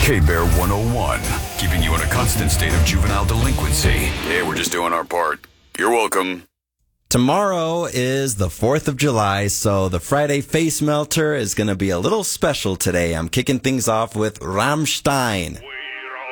K-Bear 101, keeping you in a constant state of juvenile delinquency. Hey, we're just doing our part. You're welcome. Tomorrow is the 4th of July, so the Friday Face Melter is going to be a little special today. I'm kicking things off with Rammstein.